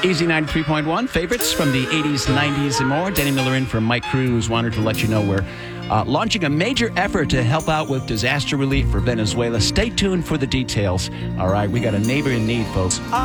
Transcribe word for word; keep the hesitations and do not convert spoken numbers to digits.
Easy ninety-three point one, favorites from the eighties, nineties, and more. Danny Miller in for Mike Cruz. Wanted to let you know we're uh, launching a major effort to help out with disaster relief for Venezuela. Stay tuned for the details. All right, we got a neighbor in need, folks.